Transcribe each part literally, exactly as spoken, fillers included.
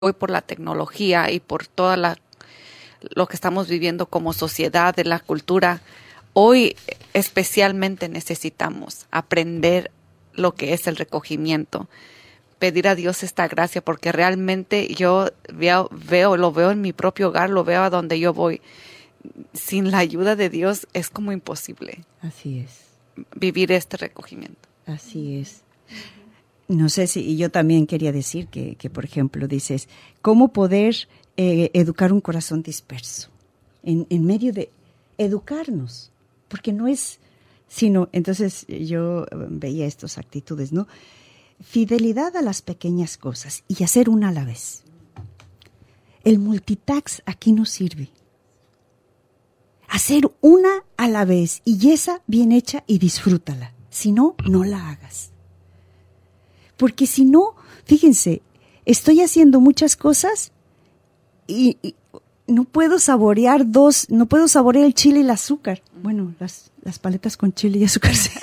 hoy por la tecnología y por toda la lo que estamos viviendo como sociedad, de la cultura, hoy especialmente necesitamos aprender lo que es el recogimiento, pedir a Dios esta gracia, porque realmente yo veo, veo, lo veo en mi propio hogar, lo veo a donde yo voy. Sin la ayuda de Dios es como imposible. Así es. Vivir este recogimiento. Así es. No sé si, y yo también quería decir que, que por ejemplo, dices, ¿cómo poder eh, educar un corazón disperso? En, en medio de educarnos, porque no es, sino, entonces yo veía estas actitudes, ¿no? Fidelidad a las pequeñas cosas y hacer una a la vez. El multitask aquí no sirve. Hacer una a la vez y esa bien hecha y disfrútala. Si no, no la hagas. Porque si no, fíjense, estoy haciendo muchas cosas y, y no puedo saborear dos, no puedo saborear el chile y el azúcar. Bueno, las, las paletas con chile y azúcar. Sí.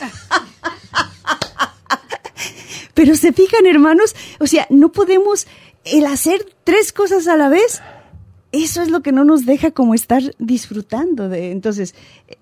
Pero se fijan, hermanos, o sea, no podemos, el hacer tres cosas a la vez, eso es lo que no nos deja como estar disfrutando de. Entonces,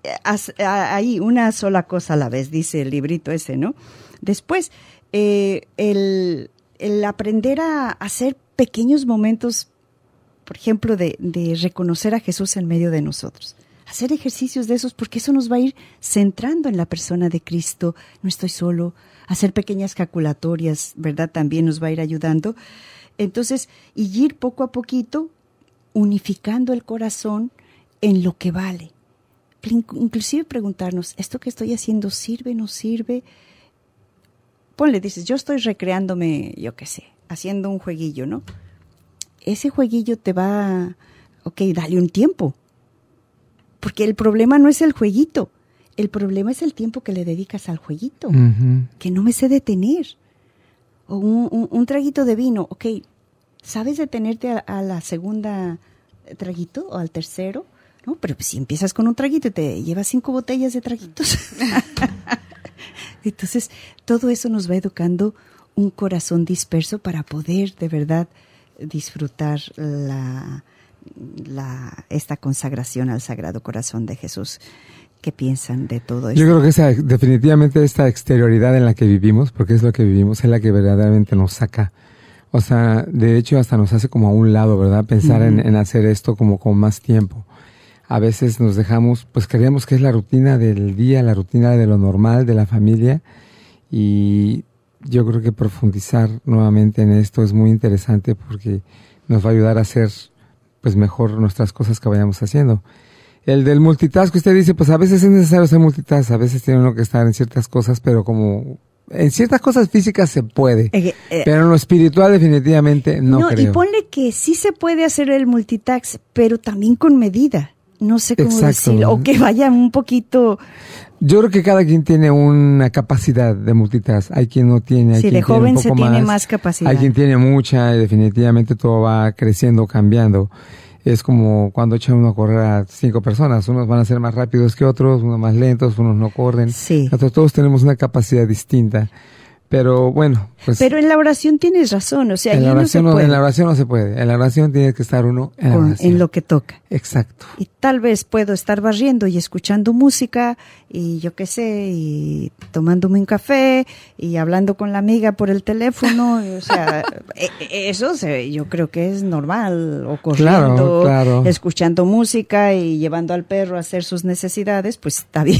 ahí una sola cosa a la vez, dice el librito ese, ¿no? Después, eh, el, el aprender a hacer pequeños momentos, por ejemplo, de, de reconocer a Jesús en medio de nosotros. Hacer ejercicios de esos, porque eso nos va a ir centrando en la persona de Cristo. No estoy solo. Hacer pequeñas calculatorias, ¿verdad? También nos va a ir ayudando. Entonces, y ir poco a poquito unificando el corazón en lo que vale. Inclusive preguntarnos, ¿esto que estoy haciendo sirve, no sirve? Ponle, dices, yo estoy recreándome, yo qué sé, haciendo un jueguillo, ¿no? Ese jueguillo te va, ok, dale un tiempo. Porque el problema no es el jueguito, el problema es el tiempo que le dedicas al jueguito, uh-huh. Que no me sé detener. O un, un, un traguito de vino, ok, ¿sabes detenerte a, a la segunda traguito o al tercero? No, pero pues si empiezas con un traguito y te llevas cinco botellas de traguitos. Entonces, todo eso nos va educando un corazón disperso para poder de verdad disfrutar la, la, esta consagración al Sagrado Corazón de Jesús. ¿Qué piensan de todo esto? Yo creo que esa, definitivamente esta exterioridad en la que vivimos, porque es lo que vivimos, es la que verdaderamente nos saca. O sea, de hecho hasta nos hace como a un lado, ¿verdad? Pensar uh-huh. en, en hacer esto como con más tiempo. A veces nos dejamos, pues creemos que es la rutina del día, la rutina de lo normal, de la familia. Y yo creo que profundizar nuevamente en esto es muy interesante porque nos va a ayudar a hacer pues mejor nuestras cosas que vayamos haciendo. El del multitask, usted dice, pues a veces es necesario hacer multitask, a veces tiene uno que estar en ciertas cosas, pero como en ciertas cosas físicas se puede, eh, eh, pero en lo espiritual definitivamente no, no creo. Y ponle que sí se puede hacer el multitask, pero también con medida. No sé cómo Exacto. decirlo, o que vaya un poquito. Yo creo que cada quien tiene una capacidad de multitask. Hay quien no tiene, hay sí, quien de joven tiene un poco se tiene más, más capacidad. Hay quien tiene mucha y definitivamente todo va creciendo, cambiando. Es como cuando echan uno a correr a cinco personas. Unos van a ser más rápidos que otros, unos más lentos, unos no corren. Sí. Entonces, todos tenemos una capacidad distinta. Pero bueno, pues. Pero en la oración tienes razón, o sea, en la oración no se no, puede. en la oración no se puede. En la oración tiene que estar uno en la oración. En lo que toca. Exacto. Y tal vez puedo estar barriendo y escuchando música y yo qué sé, y tomándome un café y hablando con la amiga por el teléfono, o sea, eso se, yo creo que es normal, o corriendo, claro, claro. escuchando música y llevando al perro a hacer sus necesidades, pues está bien.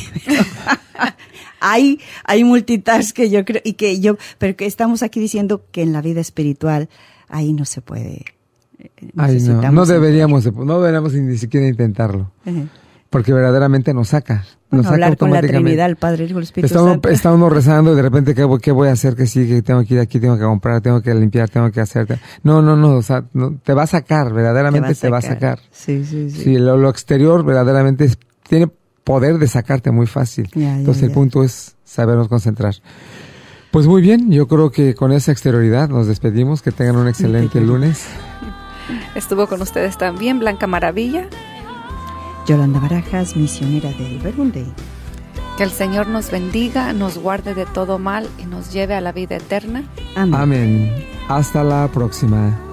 Hay, hay multitask que yo creo, y que yo, pero que estamos aquí diciendo que en la vida espiritual ahí no se puede. Ay, no, no deberíamos, no deberíamos ni siquiera intentarlo, uh-huh. porque verdaderamente nos saca. Bueno, nos saca hablar con la automáticamente. Trinidad, el Padre, el Hijo, el Espíritu está uno, Santo. Está uno rezando y de repente, ¿qué, ¿qué voy a hacer? Que sí, que tengo que ir aquí, tengo que comprar, tengo que limpiar, tengo que hacer. No, no, no, o sea, no, te va a sacar, verdaderamente te va a sacar. Te va a sacar. Sí, sí, sí. Sí, lo, lo exterior verdaderamente es, tiene poder de sacarte muy fácil. Ya, ya, Entonces ya. el punto es sabernos concentrar. Pues muy bien, yo creo que con esa exterioridad nos despedimos. Que tengan un excelente lunes. Estuvo con ustedes también Blanca Maravilla, Yolanda Barajas, misionera del Verbum Dei. Que el Señor nos bendiga, nos guarde de todo mal y nos lleve a la vida eterna. Amén. Amén. Hasta la próxima.